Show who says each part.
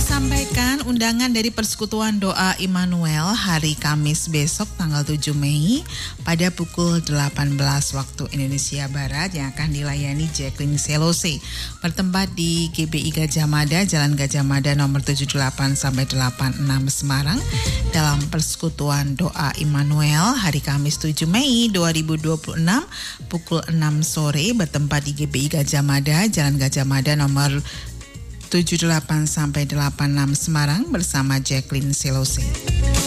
Speaker 1: sampaikan undangan dari Persekutuan Doa Immanuel hari Kamis besok tanggal 7 Mei pada pukul 18 waktu Indonesia Barat yang akan dilayani Jacqueline Selose. Bertempat di GBI Gajah Mada, Jalan Gajah Mada nomor 78 sampai 86 Semarang dalam Persekutuan Doa Immanuel hari Kamis 7 Mei 2026 pukul 6 sore bertempat di GBI Gajah Mada, Jalan Gajah Mada nomor 78 sampai 86 Semarang bersama Jacqueline Selose.